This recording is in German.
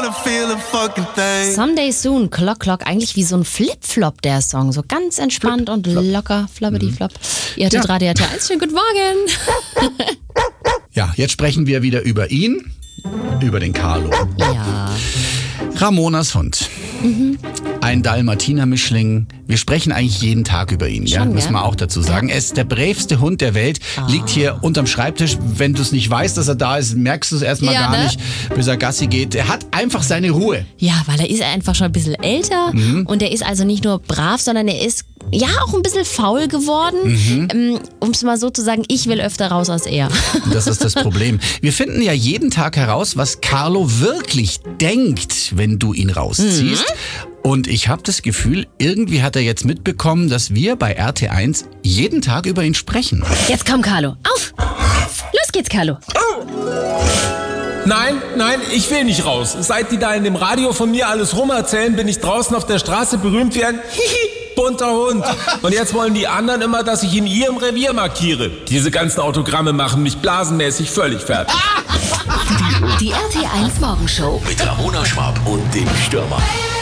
Someday Soon, Clock Clock, eigentlich wie so ein Flip-Flop der Song, so ganz entspannt und locker, floppity-flop. Ihr hattet Radio RT1, schönen guten Morgen. Ja, jetzt sprechen wir wieder über ihn, über den Carlo. Ja. Ramonas Hund. Ein Dalmatiner-Mischling. Wir sprechen eigentlich jeden Tag über ihn, ja? Müssen wir auch dazu sagen. Er ist der braveste Hund der Welt, liegt hier unterm Schreibtisch. Wenn du es nicht weißt, dass er da ist, merkst du es erstmal gar nicht, bis er Gassi geht. Er hat einfach seine Ruhe. Ja, weil er ist einfach schon ein bisschen älter und er ist also nicht nur brav, sondern er ist ja auch ein bisschen faul geworden. Um es mal so zu sagen, ich will öfter raus als er. Das ist das Problem. Wir finden ja jeden Tag heraus, was Carlo wirklich denkt, wenn du ihn rausziehst. Und ich habe das Gefühl, irgendwie hat er jetzt mitbekommen, dass wir bei RT1 jeden Tag über ihn sprechen. Jetzt komm, Carlo, auf! Los geht's, Carlo. Nein, ich will nicht raus. Seit die da in dem Radio von mir alles rumerzählen, bin ich draußen auf der Straße berühmt wie ein bunter Hund. Und jetzt wollen die anderen immer, dass ich in ihrem Revier markiere. Diese ganzen Autogramme machen mich blasenmäßig völlig fertig. Die RT1 Morgenshow mit Ramona Schwab und dem Stürmer.